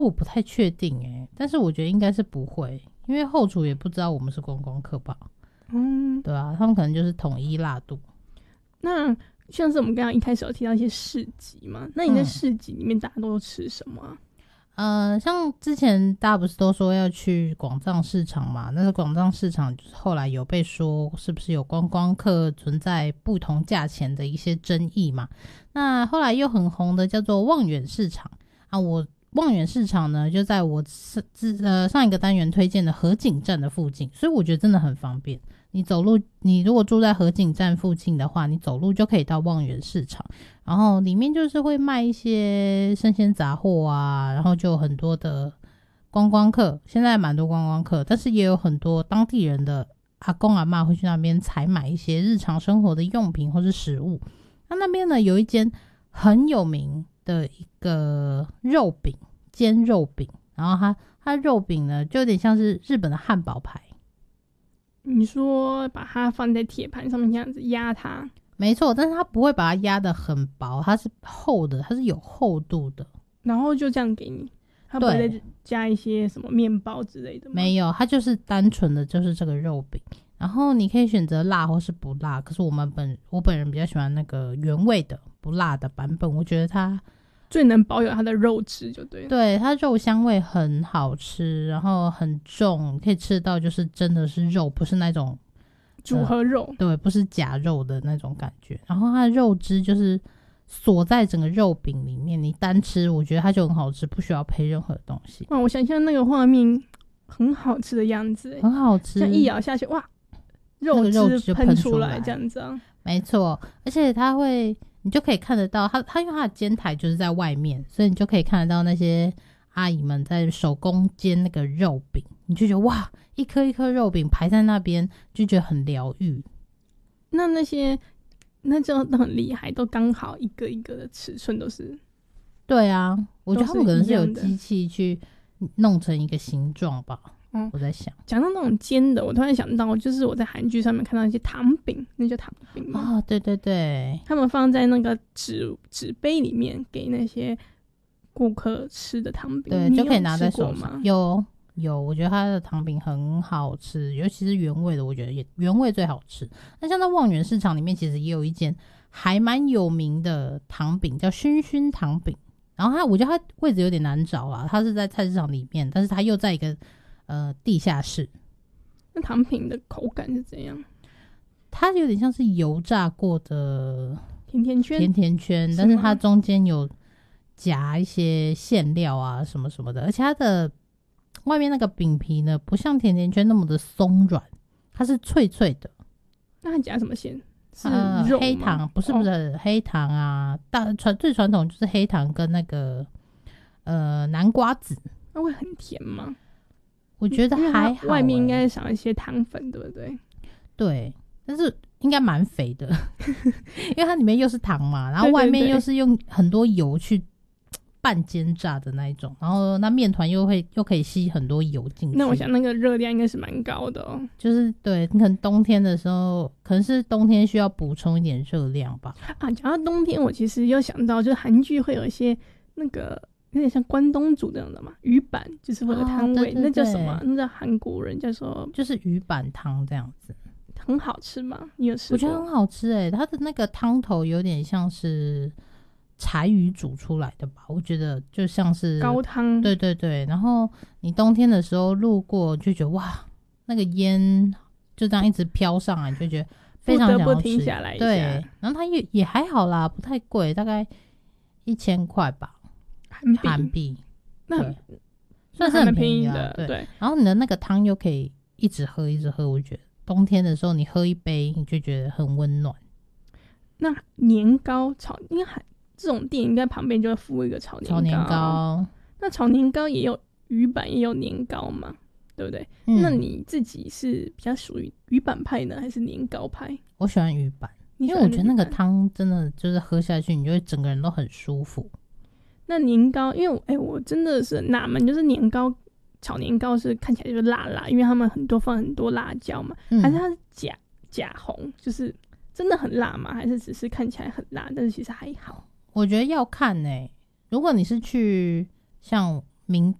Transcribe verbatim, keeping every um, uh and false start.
我不太确定哎，但是我觉得应该是不会，因为后厨也不知道我们是观光客吧。嗯，对啊，他们可能就是统一辣度。 那像是我们刚刚一开始有提到一些市集嘛，那你在市集里面大家都吃什么啊？ 嗯、呃，像之前大家不是都说要去广藏市场嘛？但是广藏市场就是后来有被说是不是有观光客存在不同价钱的一些争议嘛？那后来又很红的叫做望远市场啊，我望远市场呢就在我呃上一个单元推荐的河景站的附近，所以我觉得真的很方便。你走路，你如果住在河景站附近的话，你走路就可以到望远市场，然后里面就是会卖一些生鲜杂货啊，然后就有很多的观光客，现在蛮多观光客，但是也有很多当地人的阿公阿嬷会去那边采买一些日常生活的用品或是食物。那那边呢有一间很有名的一个肉饼，煎肉饼，然后它它肉饼呢就有点像是日本的汉堡排。 你说把它放在铁盘上面这样子压它？ 没错，但是它不会把它压得很薄，它是厚的，它是有厚度的， 然后就这样给你，它不会再加一些什么面包之类的吗？ 没有，它就是单纯的就是这个肉饼，然后你可以选择辣或是不辣，可是我们本我本人比较喜欢那个原味的不辣的版本，我觉得它最能保有它的肉质就对了。 对，它肉香味很好吃，然后很重，可以吃到就是真的是肉，不是那种组合肉、 呃、对，不是假肉的那种感觉，然后它的肉汁就是锁在整个肉饼里面，你单吃我觉得它就很好吃，不需要配任何东西。 哇，我想象那个画面很好吃的样子， 很好吃， 像一咬下去哇，肉汁喷出来这样子啊。 没错，而且它会你就可以看得到它，它因为它的煎台就是在外面，所以你就可以看得到那些阿姨们在手工煎那个肉饼，你就觉得哇，一颗一颗肉饼排在那边，就觉得很疗愈。 那那些那就都很厉害，都刚好一个一个的尺寸都是。 对啊，我觉得他们可能是有机器去弄成一个形状吧。嗯，我在想， 讲到那种煎的，我突然想到，就是我在韩剧上面看到一些糖饼，那叫糖饼吗？ 啊、哦，对对对， 他们放在那个纸纸杯里面给那些顾客吃的糖饼， 对，就可以拿在手上。有有，我觉得它的糖饼很好吃，尤其是原味的，我觉得也原味最好吃。那像在望远市场里面，其实也有一间还蛮有名的糖饼，叫熏熏糖饼。然后它，我觉得它位置有点难找啦，它是在菜市场里面，但是它又在一个呃地下室。 那糖饼的口感是怎样？ 它有点像是油炸过的甜甜圈， 甜甜圈，但是它中间有夹一些馅料啊什么什么的，而且它的外面那个饼皮呢，不像甜甜圈那么的松软，它是脆脆的。 那它夹什么馅？是呃， 肉吗？ 黑糖不是不是、哦、黑糖啊，大传最传统就是黑糖跟那个呃南瓜子。 那会很甜吗？ 我觉得还好、欸， 外面应该少一些糖粉，对不对？ 对，但是应该蛮肥的，因为它里面又是糖嘛，然后外面又是用很多油去半煎炸的那一种，然后那面团又会又可以吸很多油进去。 那我想那个热量应该是蛮高的哦。 就是对，你可能冬天的时候，可能是冬天需要补充一点热量吧。 啊，讲到冬天，我其实又想到，就是韩剧会有一些那个有点像关东煮这样的嘛，鱼板就是会有汤味、哦对对对，那叫什么？那叫韩国人叫说就是鱼板汤这样子。 很好吃吗？你有吃过？ 我觉得很好吃诶、欸，它的那个汤头有点像是柴鱼煮出来的吧，我觉得就像是高汤。 对对对，然后你冬天的时候路过就觉得哇，那个烟就这样一直飘上来，就觉得非常想要吃， 不得不停下来一下。 对，然后它也也还好啦，不太贵，大概一千块吧，韩币， 那算是很便宜的。 对， 对， 然后你的那个汤又可以一直喝一直喝，我觉得冬天的时候你喝一杯你就觉得很温暖。 那年糕炒，因为这种店应该旁边就会附一个炒年糕。炒年糕，那炒年糕也有鱼板，也有年糕嘛，对不对？嗯、那你自己是比较属于鱼板派呢，还是年糕派？ 我喜欢鱼板，因为我觉得那个汤真的就是喝下去，你就会整个人都很舒服。 那年糕，因为哎、欸，我真的是纳闷，就是年糕炒年糕是看起来就是辣辣，因为他们很多放很多辣椒嘛，嗯、还是它是假假红，就是真的很辣吗？还是只是看起来很辣，但是其实还好？ 我觉得要看欸，如果你是去像名